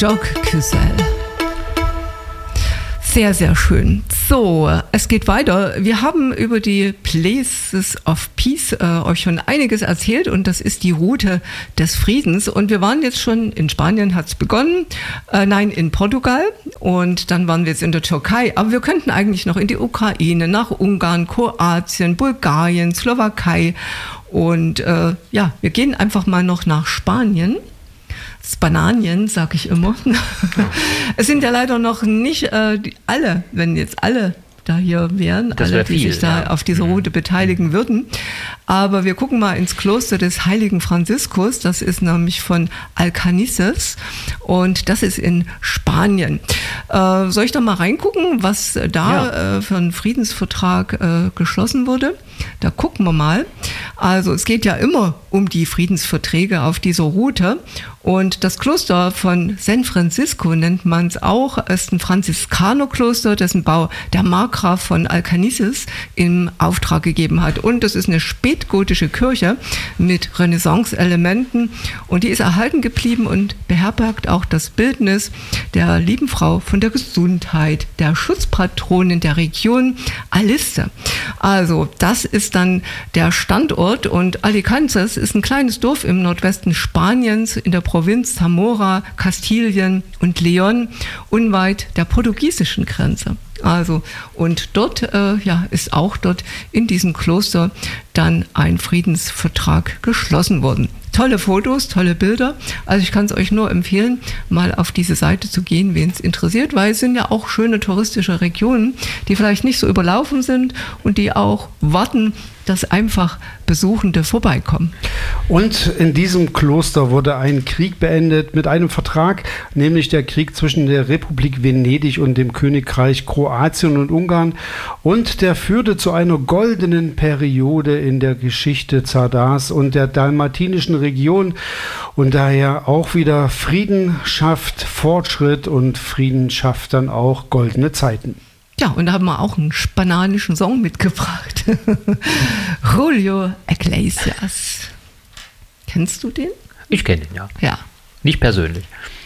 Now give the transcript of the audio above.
Jacques Cusel. Sehr, sehr schön. So, es geht weiter. Wir haben über die Places of Peace euch schon einiges erzählt und das ist die Route des Friedens. Und wir waren jetzt schon in Spanien, hat es begonnen, in Portugal und dann waren wir jetzt in der Türkei. Aber wir könnten eigentlich noch in die Ukraine, nach Ungarn, Kroatien, Bulgarien, Slowakei und wir gehen einfach mal noch nach Spanien. Spanien, sag ich immer. Es sind ja leider noch nicht alle, wenn jetzt alle da hier wären, alle, die sich da auf dieser Route beteiligen würden. Aber wir gucken mal ins Kloster des Heiligen Franziskus. Das ist nämlich von Alcanices und das ist in Spanien. Soll ich da mal reingucken, was da für ein Friedensvertrag geschlossen wurde? Da gucken wir mal. Also es geht ja immer um die Friedensverträge auf dieser Route. Und das Kloster von San Francisco nennt man es auch, ist ein Franziskanerkloster, dessen Bau der Markgraf von Alcanices im Auftrag gegeben hat. Und das ist eine spätgotische Kirche mit Renaissance-Elementen und die ist erhalten geblieben und beherbergt auch das Bildnis der lieben Frau von der Gesundheit, der Schutzpatronin der Region Aliste. Also das ist dann der Standort und Alicantes ist ein kleines Dorf im Nordwesten Spaniens in der Provinz Zamora, Kastilien und Leon, unweit der portugiesischen Grenze. Also, und dort ist auch dort in diesem Kloster dann ein Friedensvertrag geschlossen worden. Tolle Fotos, tolle Bilder. Also ich kann es euch nur empfehlen, mal auf diese Seite zu gehen, wen es interessiert, weil es sind ja auch schöne touristische Regionen, die vielleicht nicht so überlaufen sind und die auch warten, dass einfach Besuchende vorbeikommen. Und in diesem Kloster wurde ein Krieg beendet mit einem Vertrag, nämlich der Krieg zwischen der Republik Venedig und dem Königreich Kroatien und Ungarn. Und der führte zu einer goldenen Periode in der Geschichte Zardars und der dalmatinischen Region und daher auch wieder Frieden schafft Fortschritt und Frieden schafft dann auch goldene Zeiten. Ja, und da haben wir auch einen spanischen Song mitgebracht. Julio Iglesias. Kennst du den? Ich kenne den, ja. Ja. Nicht persönlich.